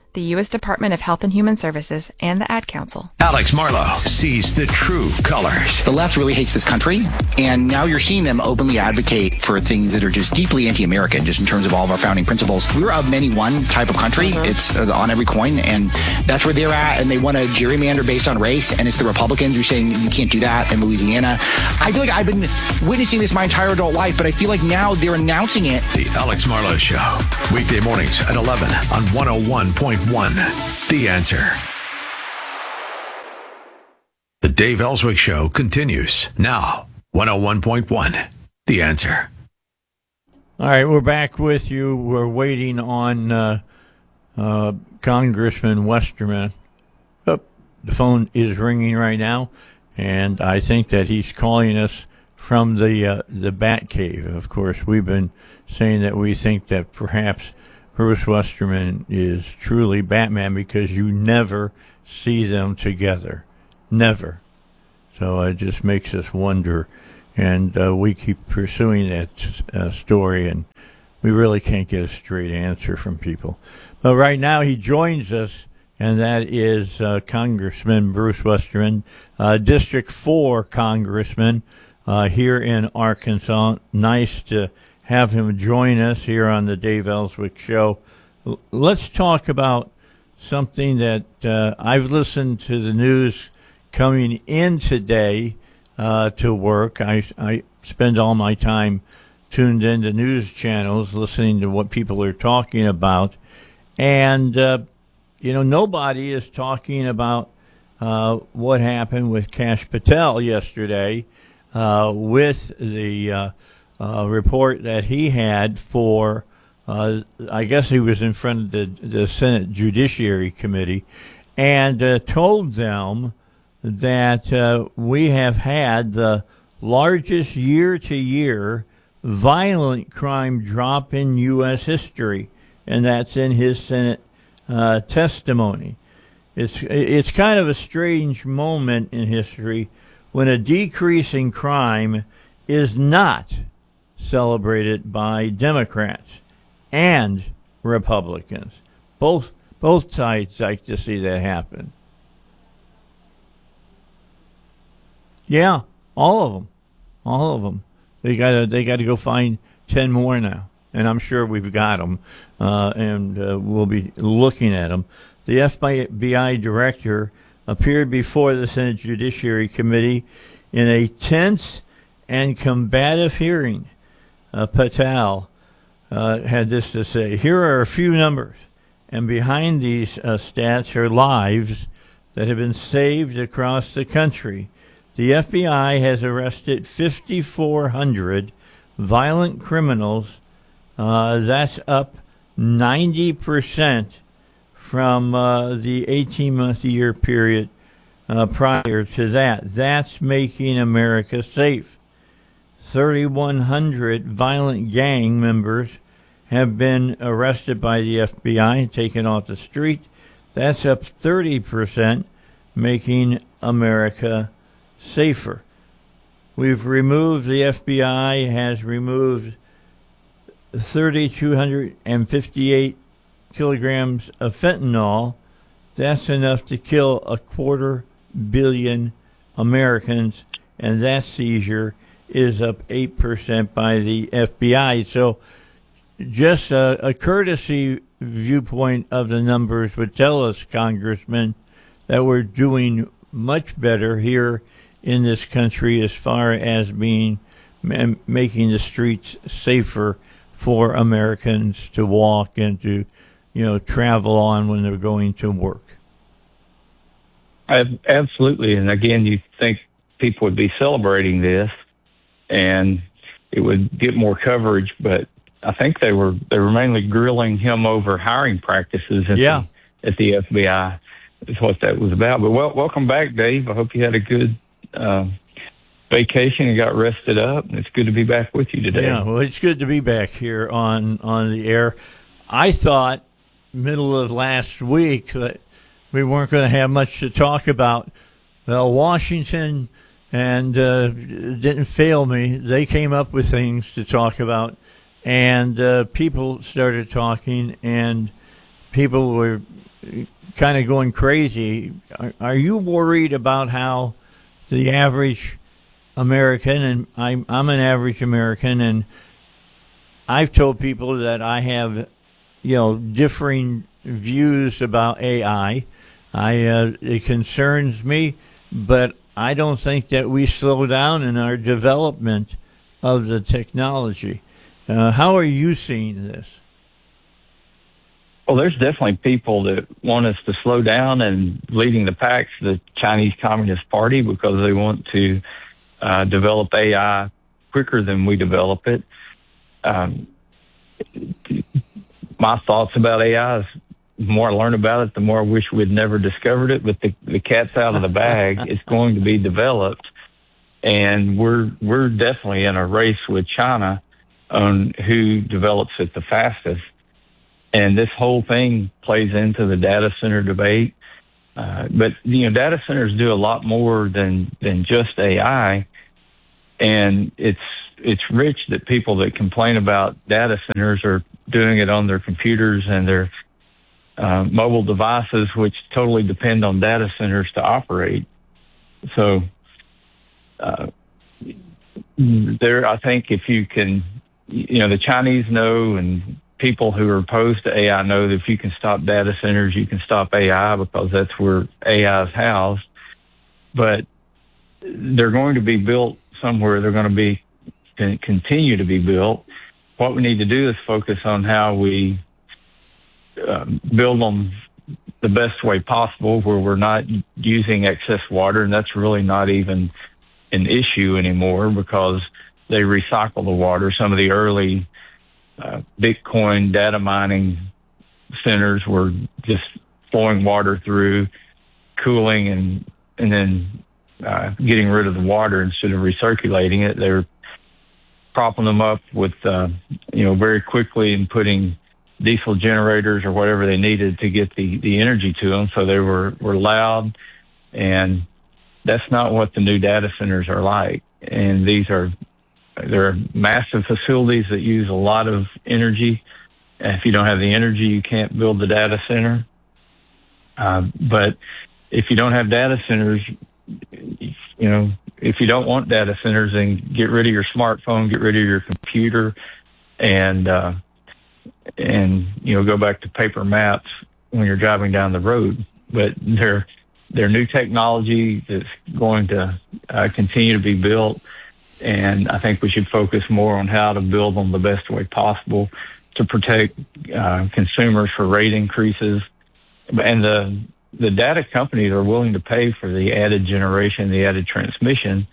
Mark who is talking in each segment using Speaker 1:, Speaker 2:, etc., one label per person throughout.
Speaker 1: the U.S. Department of Health and Human Services, and the Ad Council.
Speaker 2: Alex Marlow sees the true colors.
Speaker 3: The left really hates this country, and now you're seeing them openly advocate for things that are just deeply anti-American, just in terms of all of our founding principles. We're of many one type of country. It's on every coin, and that's where they're at, and they want to gerrymander based on race, and it's the Republicans who are saying you can't do that in Louisiana. I feel like I've been witnessing this my entire adult life, but I feel like now they're announcing it.
Speaker 2: The Alex Marlow Show, weekday mornings at 11 on 101.1. The Answer. The Dave Ellswick Show continues now. 101.1. The Answer.
Speaker 4: All right, we're back with you. We're waiting on Congressman Westerman. Oh, the phone is ringing right now, and I think that he's calling us from the Bat Cave. Of course, we've been saying that we think that perhaps Bruce Westerman is truly Batman because you never see them together. Never. So it just makes us wonder. And we keep pursuing that story, and we really can't get a straight answer from people. But right now he joins us, and that is Congressman Bruce Westerman, District 4 Congressman here in Arkansas. Nice to have him join us here on the Dave Ellswick Show. Let's talk about something that I've listened to the news coming in today to work. I spend all my time tuned into news channels, listening to what people are talking about. And, nobody is talking about what happened with Kash Patel yesterday with the report that he had for, I guess he was in front of the Senate Judiciary Committee, and told them that we have had the largest year-to-year violent crime drop in U.S. history, and that's in his Senate testimony. It's kind of a strange moment in history when a decrease in crime is not celebrated by Democrats and Republicans. Both sides like to see that happen. Yeah, all of them. They got to go find 10 more now, and I'm sure we've got them, and we'll be looking at them. The FBI director appeared before the Senate Judiciary Committee in a tense and combative hearing. Patel had this to say: "Here are a few numbers, and behind these stats are lives that have been saved across the country. The FBI has arrested 5,400 violent criminals. That's up 90% from the 18-month-a-year period prior to that. That's making America safe. 3,100 violent gang members have been arrested by the FBI and taken off the street. That's up 30%, making America safer. The FBI has removed 3,258 kilograms of fentanyl. That's enough to kill 250 million Americans, and that seizure is up 8% by the FBI. So just a courtesy viewpoint of the numbers would tell us, Congressman, that we're doing much better here in this country as far as making the streets safer for Americans to walk and to, travel on when they're going to work.
Speaker 5: Absolutely. And again, you think people would be celebrating this and it would get more coverage, but I think they were mainly grilling him over hiring practices at the FBI. Is what that was about. But welcome back, Dave. I hope you had a good vacation and got rested up. It's good to be back with you today.
Speaker 4: Yeah, well, it's good to be back here on the air. I thought middle of last week that we weren't going to have much to talk about. Washington, and didn't fail me. They came up with things to talk about, and people started talking, and people were kind of going crazy. Are you worried about how the average American, and I'm an average American, and I've told people that I have, differing views about AI. It concerns me, but I don't think that we slow down in our development of the technology. How are you seeing this?
Speaker 5: Well, there's definitely people that want us to slow down, and leading the pack's the Chinese Communist Party, because they want to develop AI quicker than we develop it. My thoughts about AI is, the more I learn about it, the more I wish we'd never discovered it. But the cat's out of the bag. It's going to be developed, and we're definitely in a race with China on who develops it the fastest. And this whole thing plays into the data center debate. But data centers do a lot more than just AI, and it's rich that people that complain about data centers are doing it on their computers and their mobile devices, which totally depend on data centers to operate. So I think if you can, the Chinese know, and people who are opposed to AI know that if you can stop data centers, you can stop AI, because that's where AI is housed. But they're going to be built somewhere. They're going to continue to be built. What we need to do is focus on how we build them the best way possible, where we're not using excess water, and that's really not even an issue anymore, because they recycle the water. Some of the early Bitcoin data mining centers were just flowing water through, cooling, and then getting rid of the water instead of recirculating it. They're propping them up with very quickly and putting diesel generators or whatever they needed to get the energy to them, so they were loud. And that's not what the new data centers are like. And they're massive facilities that use a lot of energy. And if you don't have the energy, you can't build the data center. But if you don't have data centers, if you don't want data centers, then get rid of your smartphone, get rid of your computer, and go back to paper maps when you're driving down the road. But they're new technology that's going to continue to be built. And I think we should focus more on how to build them the best way possible to protect consumers for rate increases. And the data companies are willing to pay for the added generation, the added transmission,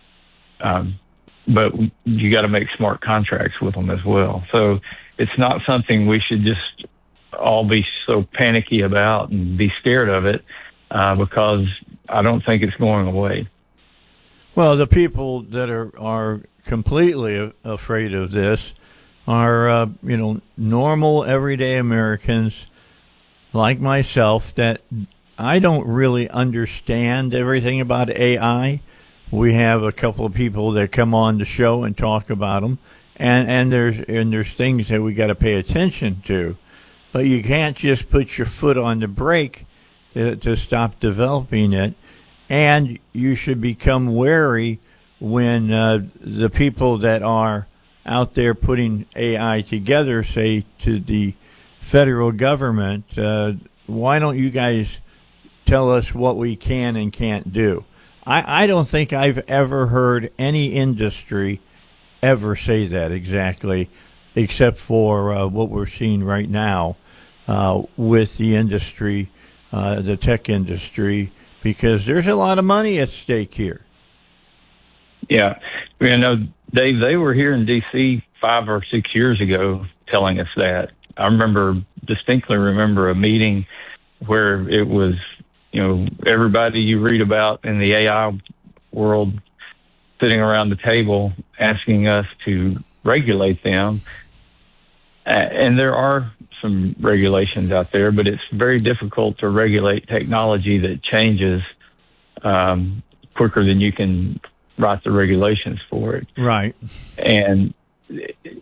Speaker 5: but you got to make smart contracts with them as well. So it's not something we should just all be so panicky about and be scared of it, because I don't think it's going away.
Speaker 4: Well, the people that are completely afraid of this are, normal, everyday Americans like myself, that I don't really understand everything about AI. We have a couple of people that come on the show and talk about them, and there's things that we got to pay attention to, but you can't just put your foot on the brake to stop developing it. And you should become wary when the people that are out there putting AI together say to the federal government, why don't you guys tell us what we can and can't do? I don't think I've ever heard any industry ever say that exactly, except for what we're seeing right now with the industry, the tech industry, because there's a lot of money at stake here.
Speaker 5: Yeah. Dave, they were here in D.C. 5 or 6 years ago telling us that. I distinctly remember a meeting where it was, everybody you read about in the AI world sitting around the table asking us to regulate them. And there are some regulations out there, but it's very difficult to regulate technology that changes quicker than you can write the regulations for it.
Speaker 4: Right.
Speaker 5: And,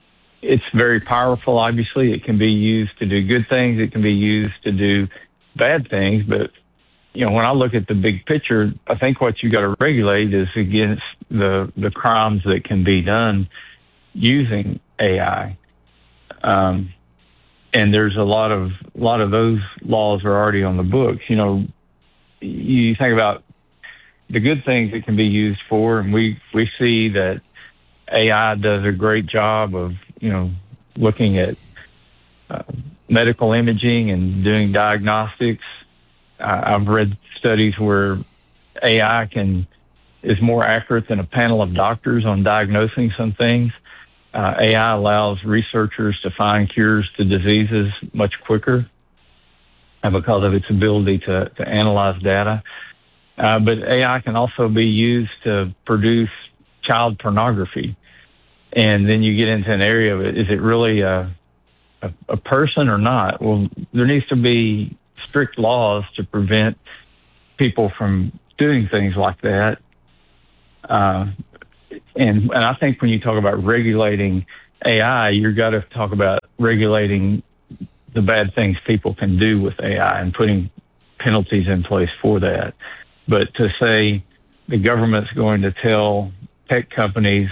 Speaker 5: it's very powerful. Obviously, it can be used to do good things. It can be used to do bad things. But, when I look at the big picture, I think what you got to regulate is against the crimes that can be done using AI. And there's a lot of those laws are already on the books. You think about the good things it can be used for, and we see that AI does a great job of, looking at medical imaging and doing diagnostics. I've read studies where AI is more accurate than a panel of doctors on diagnosing some things. AI allows researchers to find cures to diseases much quicker because of its ability to analyze data. But AI can also be used to produce child pornography. And then you get into an area of is it really a person or not? Well, there needs to be strict laws to prevent people from doing things like that. And I think when you talk about regulating AI, you've got to talk about regulating the bad things people can do with AI and putting penalties in place for that. But to say the government's going to tell tech companies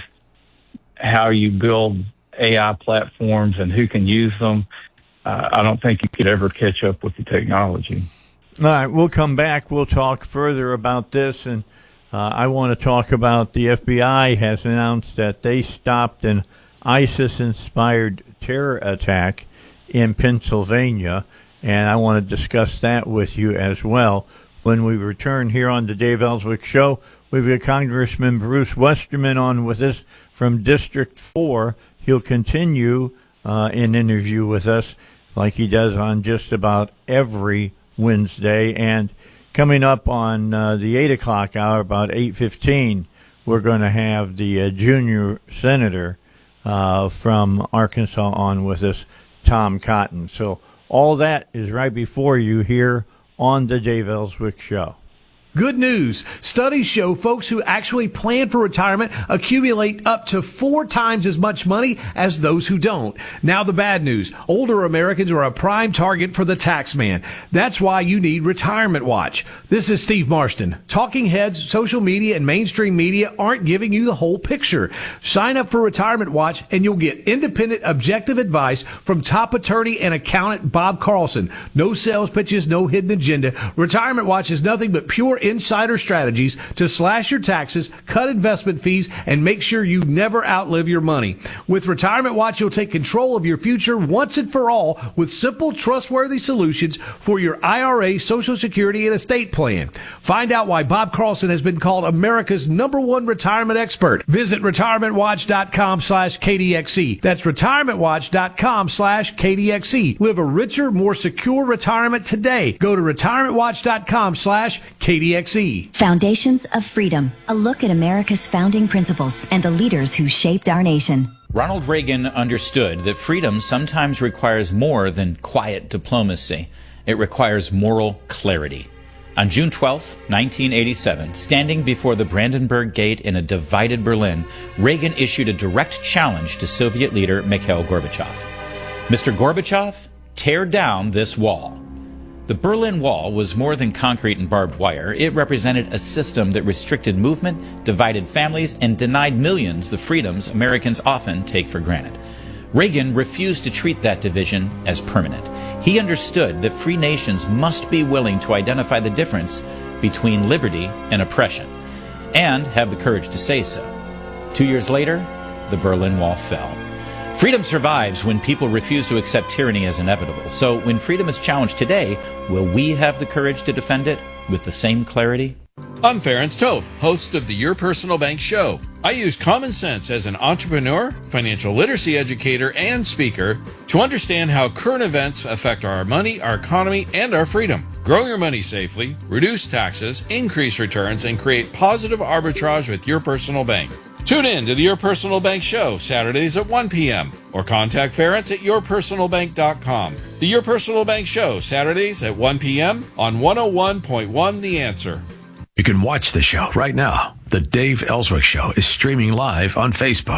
Speaker 5: how you build AI platforms and who can use them, I don't think you could ever catch up with the technology.
Speaker 4: All right, we'll come back. We'll talk further about this, and I want to talk about the FBI has announced that they stopped an ISIS-inspired terror attack in Pennsylvania, and I want to discuss that with you as well. When we return here on the Dave Ellswick Show, we've got Congressman Bruce Westerman on with us from District 4. He'll continue an interview with us like he does on just about every Wednesday. And coming up on the 8 o'clock hour, about 8:15, we're going to have the junior senator from Arkansas on with us, Tom Cotton. So all that is right before you here on the Dave Ellswick Show.
Speaker 6: Good news. Studies show folks who actually plan for retirement accumulate up to 4 times as much money as those who don't. Now the bad news. Older Americans are a prime target for the tax man. That's why you need Retirement Watch. This is Steve Marston. Talking heads, social media, and mainstream media aren't giving you the whole picture. Sign up for Retirement Watch and you'll get independent, objective advice from top attorney and accountant Bob Carlson. No sales pitches, no hidden agenda. Retirement Watch is nothing but pure insider strategies to slash your taxes, cut investment fees, and make sure you never outlive your money. With Retirement Watch, you'll take control of your future once and for all with simple, trustworthy solutions for your IRA, Social Security, and estate plan. Find out why Bob Carlson has been called America's #1 retirement expert. Visit retirementwatch.com/KDXE. That's retirementwatch.com/KDXE. Live a richer, more secure retirement today. Go to retirementwatch.com/KDXE.
Speaker 7: Foundations of Freedom, a look at America's founding principles and the leaders who shaped our nation.
Speaker 8: Ronald Reagan understood that freedom sometimes requires more than quiet diplomacy. It requires moral clarity. On June 12, 1987, standing before the Brandenburg Gate in a divided Berlin, Reagan issued a direct challenge to Soviet leader Mikhail Gorbachev. Mr. Gorbachev, tear down this wall. The Berlin Wall was more than concrete and barbed wire. It represented a system that restricted movement, divided families, and denied millions the freedoms Americans often take for granted. Reagan refused to treat that division as permanent. He understood that free nations must be willing to identify the difference between liberty and oppression, and have the courage to say so. 2 years later, the Berlin Wall fell. Freedom survives when people refuse to accept tyranny as inevitable. So when freedom is challenged today, will we have the courage to defend it with the same clarity?
Speaker 9: I'm Ferenc Tove, host of the Your Personal Bank Show. I use common sense as an entrepreneur, financial literacy educator, and speaker to understand how current events affect our money, our economy, and our freedom. Grow your money safely, reduce taxes, increase returns, and create positive arbitrage with your personal bank. Tune in to the Your Personal Bank Show, Saturdays at 1 p.m. or contact Ferenc at yourpersonalbank.com. The Your Personal Bank Show, Saturdays at 1 p.m. on 101.1 The Answer.
Speaker 2: You can watch the show right now. The Dave Ellswick Show is streaming live on Facebook.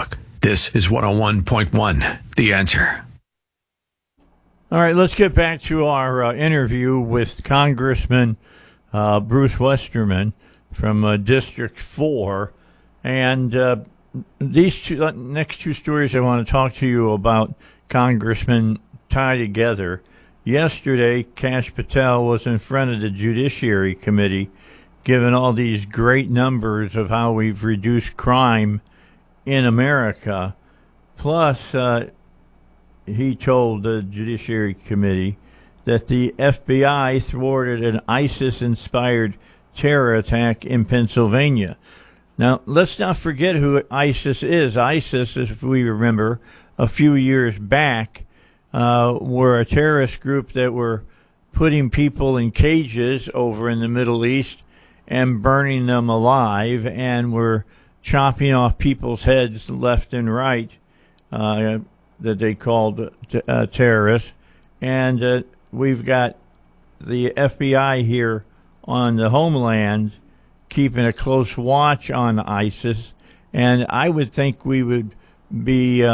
Speaker 2: This is 101.1, The Answer.
Speaker 4: All right, let's get back to our interview with Congressman Bruce Westerman from District 4. And these next two stories I want to talk to you about, Congressman, tie together. Yesterday, Kash Patel was in front of the Judiciary Committee giving all these great numbers of how we've reduced crime in America. Plus, he told the Judiciary Committee that the FBI thwarted an ISIS-inspired terror attack in Pennsylvania. Now, let's not forget who ISIS is. ISIS, if we remember, a few years back, were a terrorist group that were putting people in cages over in the Middle East and burning them alive, and were chopping off people's heads left and right, that they called terrorists. And we've got the FBI here on the homeland keeping a close watch on ISIS. And I would think we would be,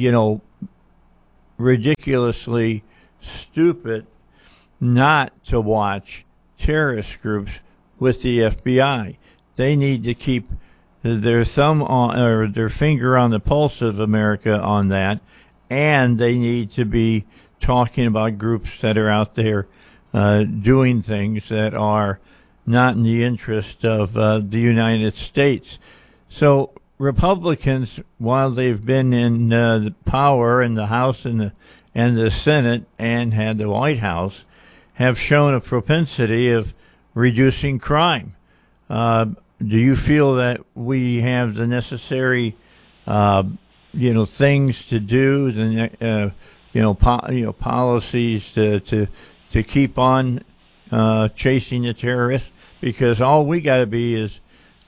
Speaker 4: ridiculously stupid not to watch terrorist groups with the FBI. They need to keep their thumb on, or their finger on the pulse of America on that, and they need to be talking about groups that are out there doing things that are not in the interest of the United States. So Republicans, while they've been in the power in the House and the Senate and had the White House, have shown a propensity of reducing crime. Do you feel that we have the necessary, things to do, policies to keep on chasing the terrorists? Because all we got to be is,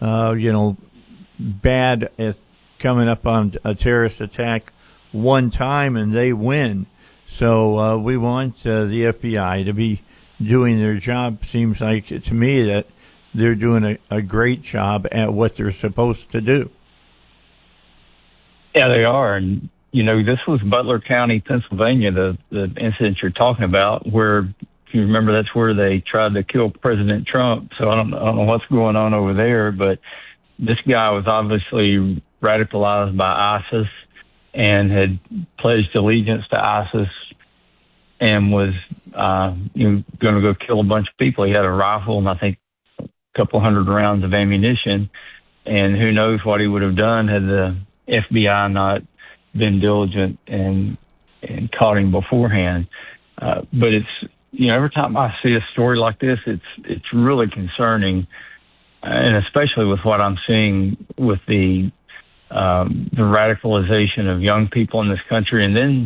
Speaker 4: bad at coming up on a terrorist attack one time and they win. So we want the FBI to be doing their job. Seems like to me that they're doing a great job at what they're supposed to do.
Speaker 5: Yeah, they are. And, this was Butler County, Pennsylvania, the incident you're talking about, where, if you remember, that's where they tried to kill President Trump. So I don't know what's going on over there, but this guy was obviously radicalized by ISIS and had pledged allegiance to ISIS and was going to go kill a bunch of people. He had a rifle and I think a couple hundred rounds of ammunition, and who knows what he would have done had the FBI not been diligent and caught him beforehand. But it's, every time I see a story like this, it's really concerning. And especially with what I'm seeing with the radicalization of young people in this country, and then,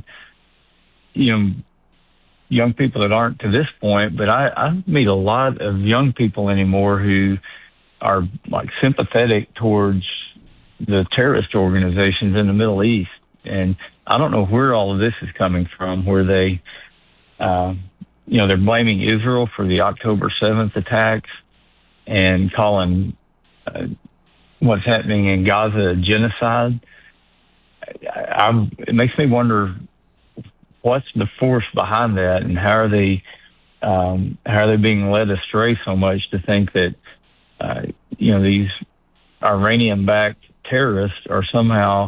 Speaker 5: young people that aren't to this point, but I meet a lot of young people anymore who are like sympathetic towards the terrorist organizations in the Middle East. And I don't know where all of this is coming from, where they, they're blaming Israel for the October 7th attacks and calling what's happening in Gaza a genocide. It makes me wonder what's the force behind that, and how are they being led astray so much to think that these Iranian-backed terrorists are somehow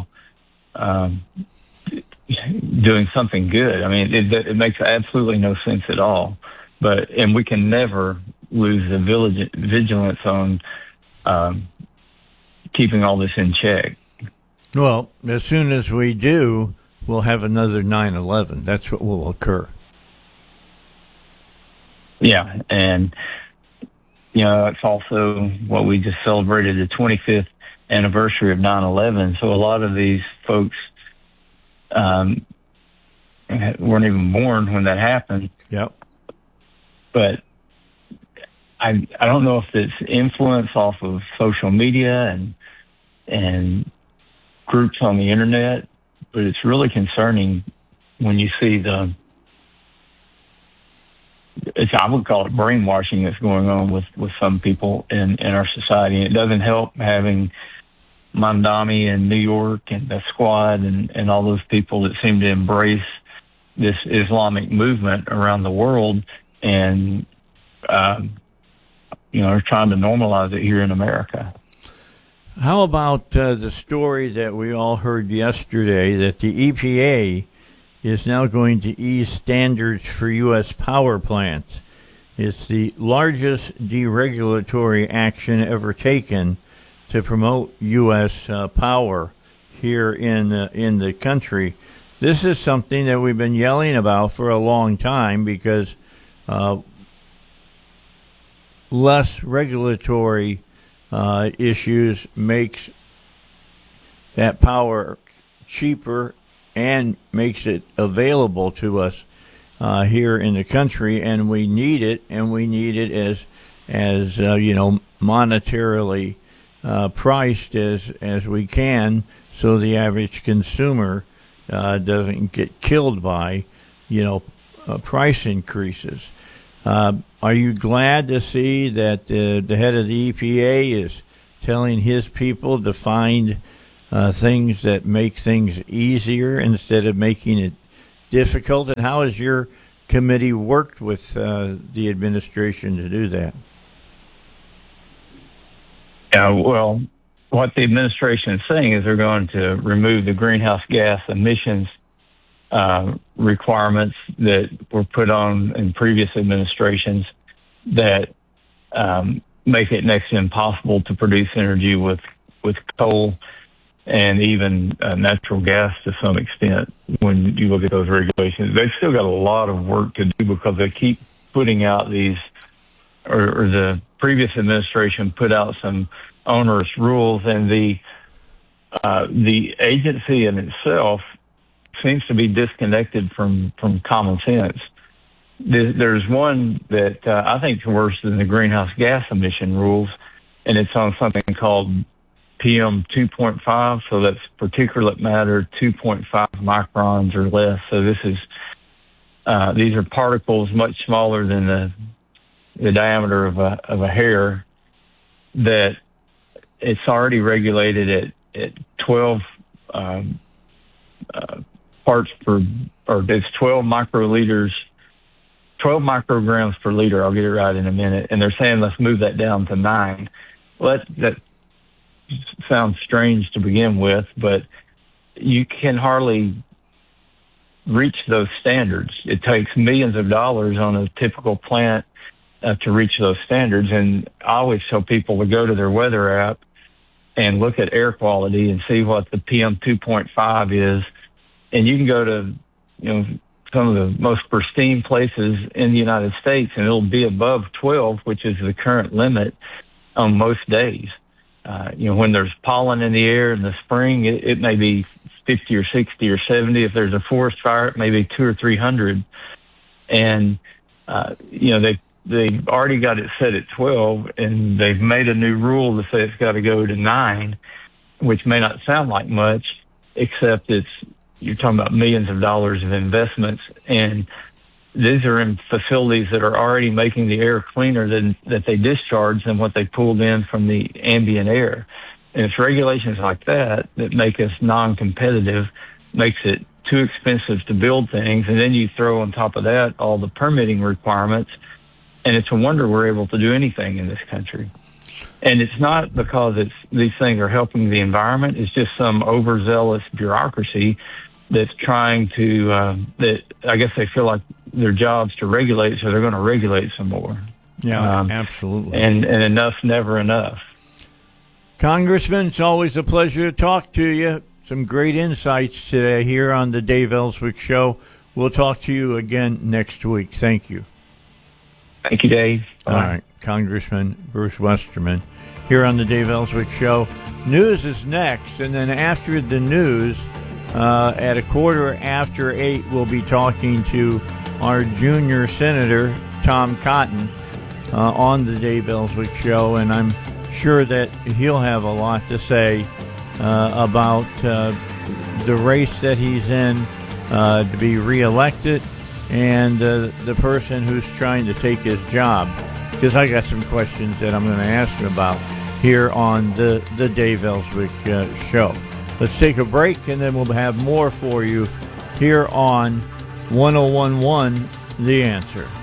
Speaker 5: doing something good. I mean, it makes absolutely no sense at all. And we can never lose the vigilance on keeping all this in check.
Speaker 4: Well, as soon as we do, we'll have another 9/11. That's what will occur.
Speaker 5: Yeah, and it's also what we just celebrated, the 25th anniversary of 9/11. So a lot of these folks weren't even born when that happened.
Speaker 4: Yep.
Speaker 5: But I don't know if it's influence off of social media and groups on the internet, but it's really concerning when you see I would call it brainwashing that's going on with some people in our society. And it doesn't help having Mamdani in New York and the Squad and all those people that seem to embrace this Islamic movement around the world and, are trying to normalize it here in America.
Speaker 4: How about the story that we all heard yesterday that the EPA is now going to ease standards for U.S. power plants? It's the largest deregulatory action ever taken to promote U.S. power here in the country. This is something that we've been yelling about for a long time because less regulatory issues makes that power cheaper and makes it available to us here in the country, and we need it, and we need it as monetarily priced as we can, so the average consumer doesn't get killed by price increases. Are you glad to see that the head of the EPA is telling his people to find things that make things easier instead of making it difficult? And how has your committee worked with the administration to do that?
Speaker 5: Yeah, well, what the administration is saying is they're going to remove the greenhouse gas emissions requirements that were put on in previous administrations that make it next to impossible to produce energy with coal and even natural gas to some extent when you look at those regulations. They've still got a lot of work to do because they keep putting out these, or the previous administration put out some onerous rules, and the agency in itself seems to be disconnected from common sense. There's one that I think is worse than the greenhouse gas emission rules, and it's on something called PM 2.5, so that's particulate matter 2.5 microns or less. So this is these are particles much smaller than the diameter of a hair, that it's already regulated at 12 parts per, or it's 12 microliters, 12 micrograms per liter. I'll get it right in a minute. And they're saying let's move that down to 9. Well, that sounds strange to begin with, but you can hardly reach those standards. It takes millions of dollars on a typical plant to reach those standards. And I always tell people to go to their weather app and look at air quality and see what the PM 2.5 is. And you can go to, some of the most pristine places in the United States, and it'll be above 12, which is the current limit on most days. When there's pollen in the air in the spring, it may be 50 or 60 or 70. If there's a forest fire, it may be 200 or 300. And, they've already got it set at 12, and they've made a new rule to say it's got to go to 9, which may not sound like much, except you're talking about millions of dollars of investments, and these are in facilities that are already making the air cleaner that they discharge than what they pulled in from the ambient air. And it's regulations like that make us non-competitive, makes it too expensive to build things, and then you throw on top of that all the permitting requirements, and it's a wonder we're able to do anything in this country. And it's not because these things are helping the environment. It's just some overzealous bureaucracy that's trying to, that I guess they feel like their job's to regulate, so they're going to regulate some more.
Speaker 4: Yeah, absolutely.
Speaker 5: And enough's never enough.
Speaker 4: Congressman, it's always a pleasure to talk to you. Some great insights today here on the Dave Ellswick Show. We'll talk to you again next week. Thank you.
Speaker 5: Thank you, Dave. Bye.
Speaker 4: All right, Congressman Bruce Westerman here on the Dave Ellswick Show. News is next, and then after the news, at 8:15, we'll be talking to our junior senator, Tom Cotton, on the Dave Ellswick Show, and I'm sure that he'll have a lot to say about the race that he's in to be reelected and the person who's trying to take his job, because I got some questions that I'm going to ask him about. here on the Dave Ellswick Show. Let's take a break, and then we'll have more for you here on 101.1 The Answer.